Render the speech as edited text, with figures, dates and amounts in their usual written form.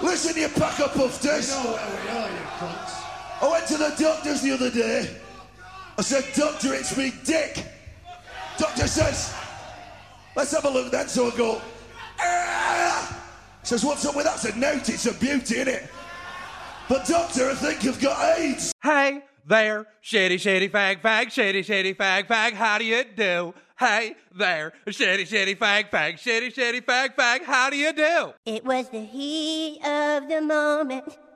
Listen, you pack of pufters. You know where we are, you cunts. I went to the doctor's the other day. I said, doctor, it's me dick. Doctor says, let's have a look then. So I go, ah! Says, what's up with that? I said, no, it's a beauty, innit? But doctor, I think you've got AIDS. Hey there, shitty fag, shitty fag, how do you do? Hey there, shitty fag, shitty fag, how do you do? It was the heat of the moment.